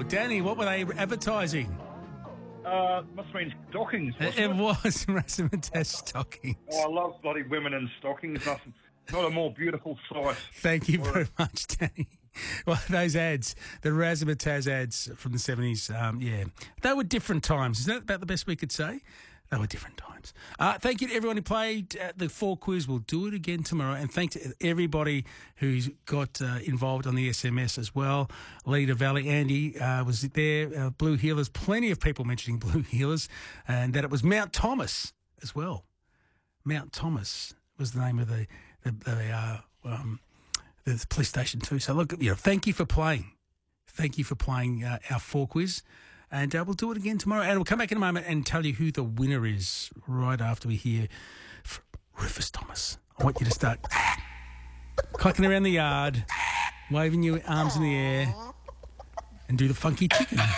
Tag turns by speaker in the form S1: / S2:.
S1: Danny, what were they advertising?
S2: Must have been stockings.
S1: It was Razzmatazz stockings.
S2: Oh, I love bloody women in stockings. Not a more beautiful sight.
S1: Thank you very much, Danny. Well, those ads, the Razzmatazz ads from the 70s, they were different times. Is that about the best we could say? They were different times. Thank you to everyone who played the 4 quiz. We'll do it again tomorrow. And thanks to everybody who's got involved on the SMS as well. Leader Valley, Andy was there. Blue Healers, plenty of people mentioning Blue Healers. And that it was Mount Thomas as well. Mount Thomas was the name of the police station too. So look, thank you for playing. Thank you for playing our 4 quiz. And we'll do it again tomorrow. And we'll come back in a moment and tell you who the winner is right after we hear from Rufus Thomas. I want you to start clucking around the yard, waving your arms in the air, and do the funky chicken.